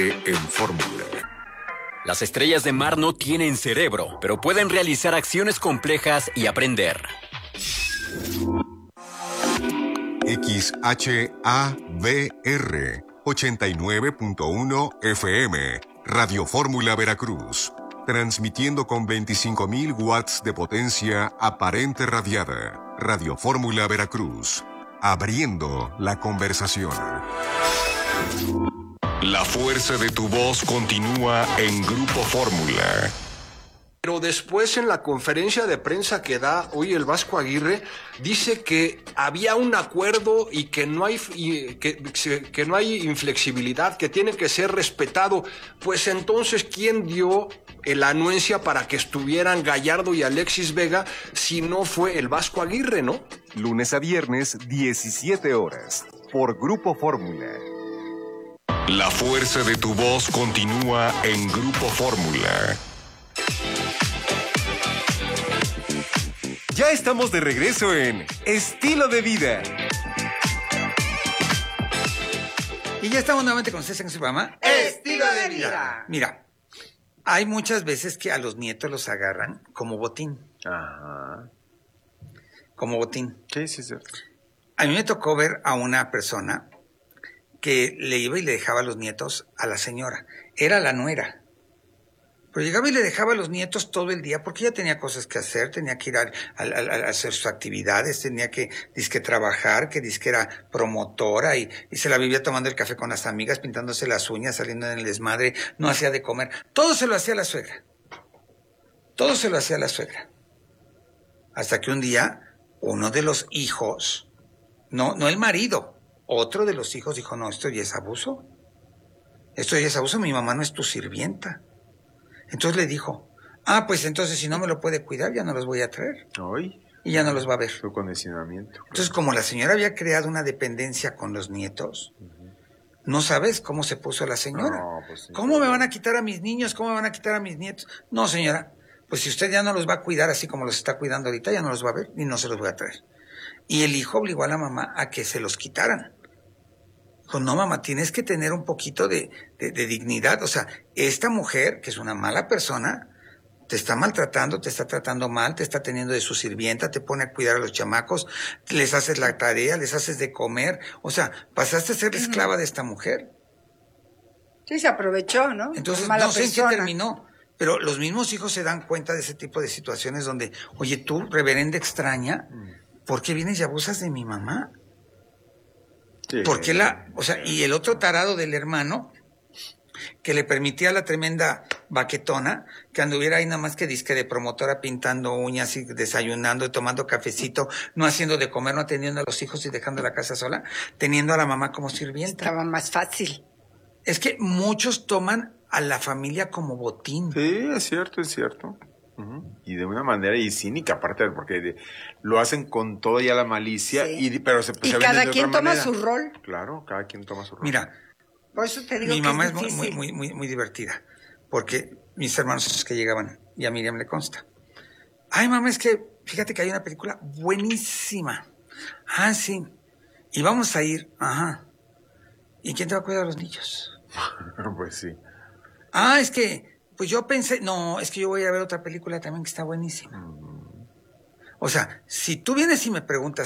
En Fórmula. Las estrellas de mar no tienen cerebro, pero pueden realizar acciones complejas y aprender. XHABR 89.1 FM, Radio Fórmula Veracruz, transmitiendo con 25.000 watts de potencia aparente radiada. Radio Fórmula Veracruz, abriendo la conversación. La fuerza de tu voz continúa en Grupo Fórmula. Pero después en la conferencia de prensa que da hoy el Vasco Aguirre, dice que había un acuerdo y que no hay que no hay inflexibilidad, que tiene que ser respetado. Pues entonces, ¿quién dio la anuencia para que estuvieran Gallardo y Alexis Vega si no fue el Vasco Aguirre, no? Lunes a viernes, 17 horas, por Grupo Fórmula. La fuerza de tu voz continúa en Grupo Fórmula. Ya estamos de regreso en Estilo de Vida. Y ya estamos nuevamente con ustedes en su programa Estilo de Vida. Mira, hay muchas veces que a los nietos los agarran como botín. Ajá. Como botín. Sí, sí, sí. A mí me tocó ver a una persona que le iba y le dejaba a los nietos a la señora. Era la nuera. Pero llegaba y le dejaba a los nietos todo el día porque ella tenía cosas que hacer, tenía que ir a hacer sus actividades, tenía que disque trabajar, que disque era promotora y se la vivía tomando el café con las amigas, pintándose las uñas, saliendo en el desmadre, no hacía de comer. Todo se lo hacía la suegra. Todo se lo hacía la suegra. Hasta que un día, uno de los hijos, no el marido, otro de los hijos dijo, no, esto ya es abuso. Esto ya es abuso, mi mamá no es tu sirvienta. Entonces le dijo, pues entonces si no me lo puede cuidar, ya no los voy a traer. Ay. Y ya no los va a ver. Su condicionamiento. Claro. Entonces, como la señora había creado una dependencia con los nietos, no sabes cómo se puso la señora. No, pues sí. ¿Cómo me van a quitar a mis niños? ¿Cómo me van a quitar a mis nietos? No, señora, pues si usted ya no los va a cuidar así como los está cuidando ahorita, ya no los va a ver y no se los voy a traer. Y el hijo obligó a la mamá a que se los quitaran. Dijo, no, mamá, tienes que tener un poquito de dignidad. O sea, esta mujer, que es una mala persona, te está maltratando, te está tratando mal, te está teniendo de su sirvienta, te pone a cuidar a los chamacos, les haces la tarea, les haces de comer. O sea, pasaste a ser esclava de esta mujer. Sí, se aprovechó, ¿no? Entonces, Mala no sé en qué persona. terminó. Pero los mismos hijos se dan cuenta de ese tipo de situaciones donde, oye, tú, reverenda extraña, ¿por qué vienes y abusas de mi mamá? Sí. Porque y el otro tarado del hermano, que le permitía a la tremenda baquetona que anduviera ahí nada más que disque de promotora pintando uñas y desayunando y tomando cafecito, no haciendo de comer, no atendiendo a los hijos y dejando la casa sola, teniendo a la mamá como sirvienta. Estaba más fácil. Es que muchos toman a la familia como botín. Sí, es cierto, es cierto. Y de una manera y cínica, aparte, porque lo hacen con toda ya la malicia, Sí. pero se Y venden cada de quien otra toma manera. su rol. Claro, cada quien toma su rol. Mira, Por eso te digo mi que mamá es es difícil. muy divertida, porque mis hermanos que llegaban, y a Miriam le consta. Ay, mamá, es que fíjate que hay una película buenísima. Ah, sí. Y vamos a ir. Ajá. ¿Y quién te va a cuidar a los niños? Pues sí. Es que, pues yo pensé, no, es que yo voy a ver otra película también que está buenísima. O sea, si tú vienes y me preguntas